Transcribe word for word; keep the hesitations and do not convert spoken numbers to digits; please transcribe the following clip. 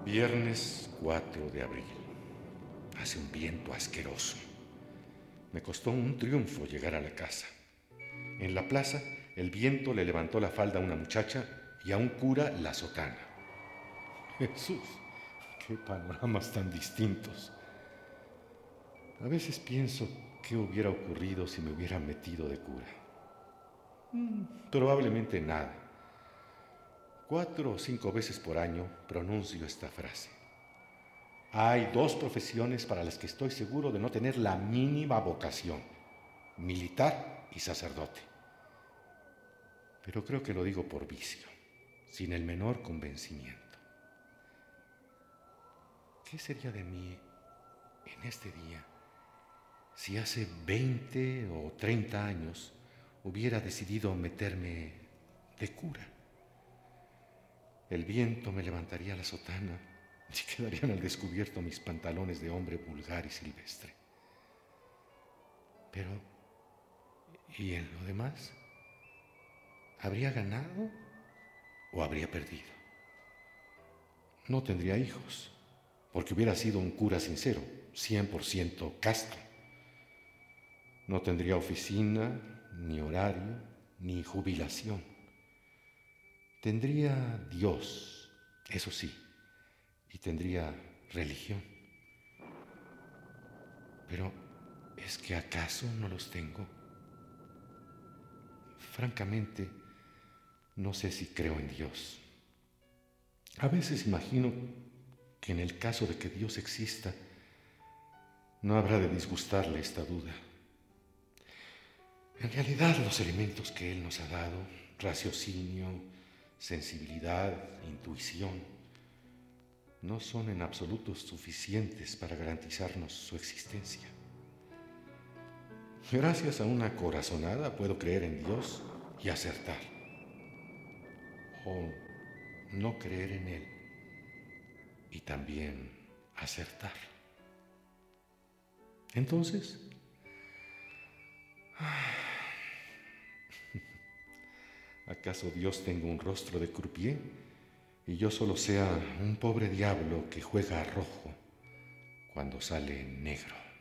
Viernes cuatro de abril. Hace un viento asqueroso. Me costó un triunfo llegar a la casa. En la plaza, el viento le levantó la falda a una muchacha y a un cura la sotana. Jesús, qué panoramas tan distintos. A veces pienso qué hubiera ocurrido si me hubiera metido de cura. Mm, probablemente nada. Cuatro o cinco veces por año pronuncio esta frase. Hay dos profesiones para las que estoy seguro de no tener la mínima vocación: militar y sacerdote. Pero creo que lo digo por vicio, sin el menor convencimiento. ¿Qué sería de mí en este día si hace veinte o treinta años hubiera decidido meterme de cura? El viento me levantaría la sotana y quedarían al descubierto mis pantalones de hombre vulgar y silvestre. Pero, ¿y en lo demás? ¿Habría ganado o habría perdido? No tendría hijos, porque hubiera sido un cura sincero, cien por ciento casto. No tendría oficina, ni horario, ni jubilación. Tendría Dios, eso sí, y tendría religión. Pero, ¿es que acaso no los tengo? Francamente, no sé si creo en Dios. A veces imagino que en el caso de que Dios exista, no habrá de disgustarle esta duda. En realidad, los elementos que Él nos ha dado, raciocinio, sensibilidad, intuición, no son en absoluto suficientes para garantizarnos su existencia. Gracias a una corazonada puedo creer en Dios y acertar, o no creer en Él y también acertar. Entonces, ¿acaso Dios tenga un rostro de croupier y yo solo sea un pobre diablo que juega a rojo cuando sale negro?